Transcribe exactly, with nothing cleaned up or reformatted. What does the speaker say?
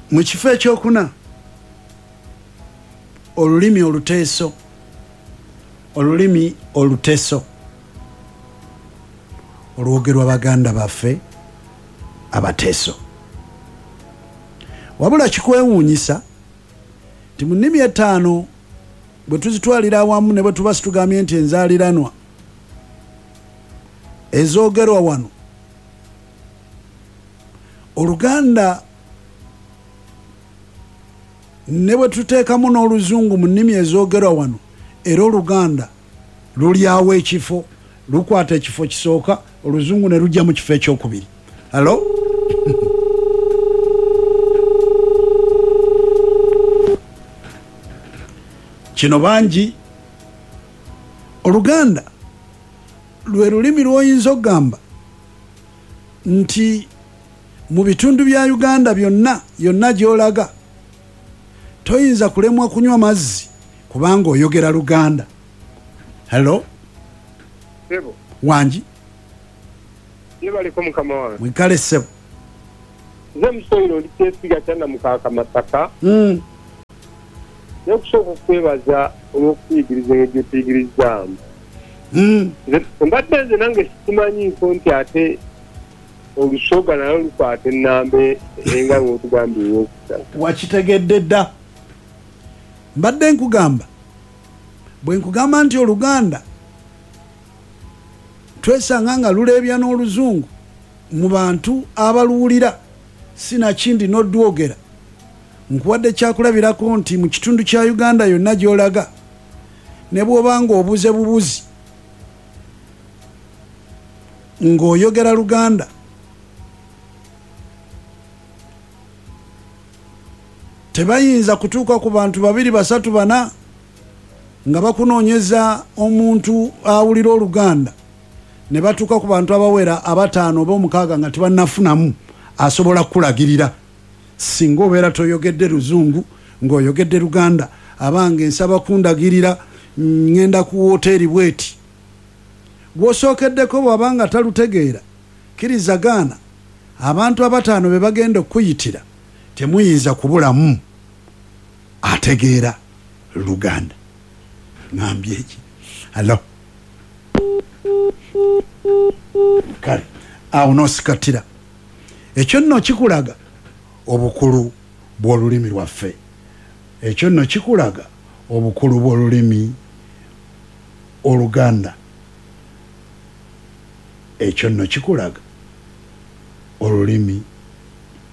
mu kifo ekyokuna olulimi oluteeso olulimi oluteeso olwogerwa baganda baffe abateeso wabula kikwewuunyisa nti mu nnimi etaano bwe tuzitwalira awamu ne bwe tuba situgambye nti enzaaliranwa ezoogerwa wano Oluganda ne bwe tuteekamu n'oluzungu mu nnimi ezoogerwa wano era Oluganda lulyawo ekifo lukwata ekifo kisooka oluzungu ne lujja mu kifo ekyokubiri. Halo kino bangi Oluganda lwe lulimi lw'oyinza okugamba nti mu bitundu bya Uganda byonna yonna gy'olaga toyinza kulemwa kunywa mazzi kubanga oyogera Luganda. Hello Sebo wangi yebaliko mukama wange mwikale sebo nze musoyiro ndi kyesiga kyana mukaka Masaka mm. Yokusooka okwebaza olw'okuyigiriza ebyo tuyigirizzaamu mm. mbadde nze nange sikimanyiiko nti ate olusoga nayo lukwata ennambe enga ng'otugambye ey'okusatu wakitegedde dda mbadde nkugamba bwe nkugamba nti Oluganda twesanga nga luleebya n'oluzungu mu bantu abaluwulira sinakindi n'odwogera nkuwadde kyakulabirako nti mu kitundu kya Uganda yonna gy'olaga ne bw'obanga obuze bubuzi ng'oyogera Luganda tebayinza kutuuka ku bantu babiri basatu bana nga bakunoonyeza omuntu awulira Oluganda ne batuuka ku bantu abawera abataano oba omukaaga nga tebannafunamu asobola kulagirira singa obeera toyogedde Luzungu ng'oyogedde Luganda abange nsaba kundagirira ngenda ku woteeri bweti gw'osookeddeko bw'abanga talutegeera kirizagaana abantu abataano be bagenda okuyitira temuyinza kubulamu ategeera Luganda. Ngambye eki alo kale awo noosikatira ekyo nno kikulaga obukulu bw'olulimi lwaffe ekyo nno kikulaga obukulu bw'olulimi Oluganda ekyo nno kikulaga olulimi